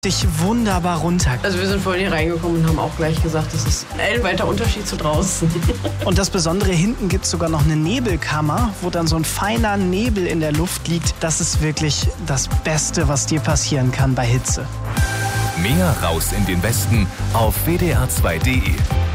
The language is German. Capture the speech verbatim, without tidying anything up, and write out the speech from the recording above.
dich wunderbar runter. Also wir sind vorhin hier reingekommen und haben auch gleich gesagt, das ist ein weiter Unterschied zu draußen. Und das Besondere, hinten gibt es sogar noch eine Nebelkammer, wo dann so ein feiner Nebel in der Luft liegt. Das ist wirklich das Beste, was dir passieren kann bei Hitze. Mehr raus in den Westen auf w d r zwei punkt d e.